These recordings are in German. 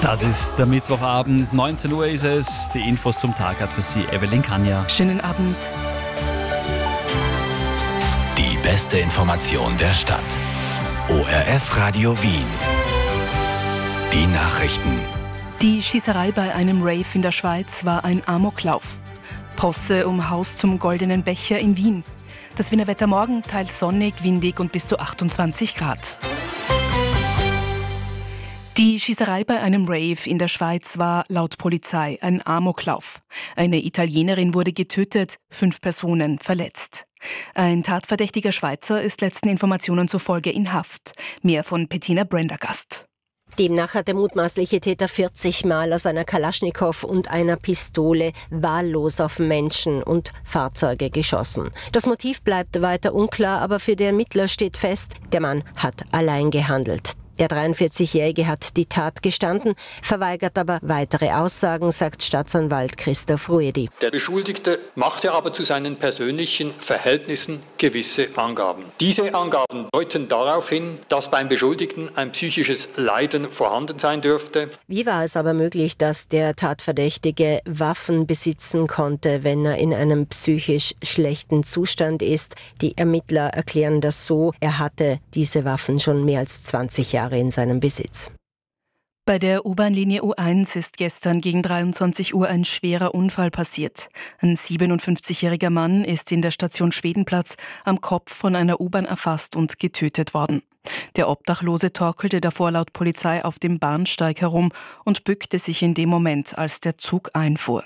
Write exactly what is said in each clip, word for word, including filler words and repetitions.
Das ist der Mittwochabend, neunzehn Uhr ist es. Die Infos zum Tag hat für Sie Evelyn Kanja. Schönen Abend. Die beste Information der Stadt. O R F Radio Wien. Die Nachrichten. Die Schießerei bei einem Rave in der Schweiz war ein Amoklauf. Posse um Haus zum Goldenen Becher in Wien. Das Wiener Wetter morgen teils sonnig, windig und bis zu achtundzwanzig Grad. Die Schießerei bei einem Rave in der Schweiz war laut Polizei ein Amoklauf. Eine Italienerin wurde getötet, fünf Personen verletzt. Ein tatverdächtiger Schweizer ist letzten Informationen zufolge in Haft. Mehr von Bettina Brendergast. Demnach hat der mutmaßliche Täter vierzig Mal aus einer Kalaschnikow und einer Pistole wahllos auf Menschen und Fahrzeuge geschossen. Das Motiv bleibt weiter unklar, aber für die Ermittler steht fest, der Mann hat allein gehandelt. Der dreiundvierzigjährige hat die Tat gestanden, verweigert aber weitere Aussagen, sagt Staatsanwalt Christoph Ruedi. Der Beschuldigte machte aber zu seinen persönlichen Verhältnissen gewisse Angaben. Diese Angaben deuten darauf hin, dass beim Beschuldigten ein psychisches Leiden vorhanden sein dürfte. Wie war es aber möglich, dass der Tatverdächtige Waffen besitzen konnte, wenn er in einem psychisch schlechten Zustand ist? Die Ermittler erklären das so, er hatte diese Waffen schon mehr als zwanzig Jahre in seinem Besitz. Bei der U-Bahn-Linie U eins ist gestern gegen dreiundzwanzig Uhr ein schwerer Unfall passiert. Ein siebenundfünfzigjähriger Mann ist in der Station Schwedenplatz am Kopf von einer U-Bahn erfasst und getötet worden. Der Obdachlose torkelte davor laut Polizei auf dem Bahnsteig herum und bückte sich in dem Moment, als der Zug einfuhr.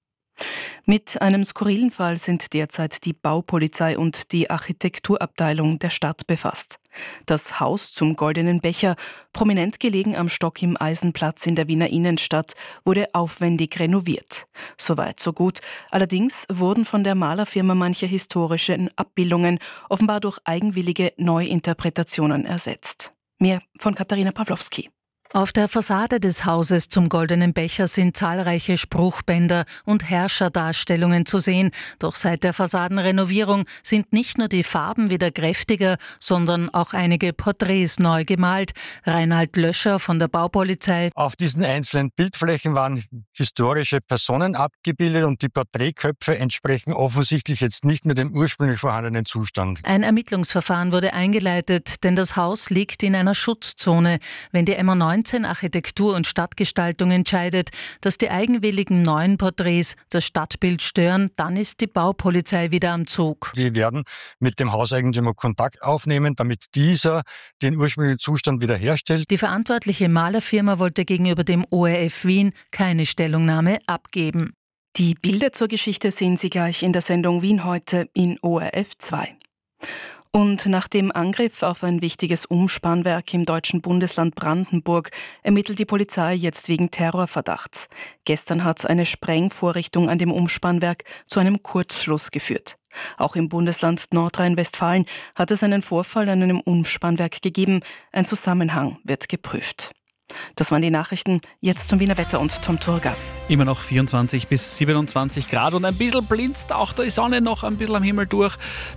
Mit einem skurrilen Fall sind derzeit die Baupolizei und die Architekturabteilung der Stadt befasst. Das Haus zum Goldenen Becher, prominent gelegen am Stock im Eisenplatz in der Wiener Innenstadt, wurde aufwendig renoviert. Soweit so gut. Allerdings wurden von der Malerfirma manche historische Abbildungen offenbar durch eigenwillige Neuinterpretationen ersetzt. Mehr von Katharina Pawlowski. Auf der Fassade des Hauses zum Goldenen Becher sind zahlreiche Spruchbänder und Herrscherdarstellungen zu sehen. Doch seit der Fassadenrenovierung sind nicht nur die Farben wieder kräftiger, sondern auch einige Porträts neu gemalt. Reinhard Löscher von der Baupolizei. Auf diesen einzelnen Bildflächen waren historische Personen abgebildet und die Porträtköpfe entsprechen offensichtlich jetzt nicht mehr dem ursprünglich vorhandenen Zustand. Ein Ermittlungsverfahren wurde eingeleitet, denn das Haus liegt in einer Schutzzone. Wenn die M A neunzehn Architektur- und Stadtgestaltung entscheidet, dass die eigenwilligen neuen Porträts das Stadtbild stören, dann ist die Baupolizei wieder am Zug. Wir werden mit dem Hauseigentümer Kontakt aufnehmen, damit dieser den ursprünglichen Zustand wiederherstellt. Die verantwortliche Malerfirma wollte gegenüber dem O R F Wien keine Stellungnahme abgeben. Die Bilder zur Geschichte sehen Sie gleich in der Sendung Wien heute in O R F zwei. Und nach dem Angriff auf ein wichtiges Umspannwerk im deutschen Bundesland Brandenburg ermittelt die Polizei jetzt wegen Terrorverdachts. Gestern hat eine Sprengvorrichtung an dem Umspannwerk zu einem Kurzschluss geführt. Auch im Bundesland Nordrhein-Westfalen hat es einen Vorfall an einem Umspannwerk gegeben. Ein Zusammenhang wird geprüft. Das waren die Nachrichten. Jetzt zum Wiener Wetter und Tom Turga. Immer noch vierundzwanzig bis siebenundzwanzig Grad und ein bisschen blinzt auch die Sonne noch ein bisschen am Himmel durch.